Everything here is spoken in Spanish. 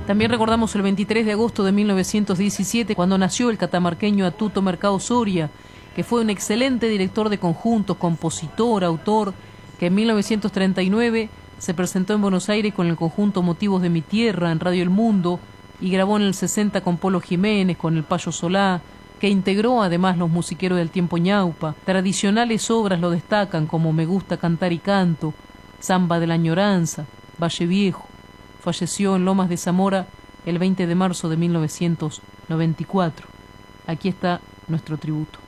También recordamos el 23 de agosto de 1917, cuando nació el catamarqueño Atuto Mercado Soria, que fue un excelente director de conjuntos, compositor, autor, que en 1939 se presentó en Buenos Aires con el conjunto Motivos de mi Tierra en Radio El Mundo y grabó en el 60 con Polo Jiménez, con el Payo Solá, que integró además los musiqueros del tiempo ñaupa. Tradicionales obras lo destacan como Me gusta cantar y canto, Samba de la añoranza, Valle Viejo. Falleció en Lomas de Zamora el 20 de marzo de 1994. Aquí está nuestro tributo.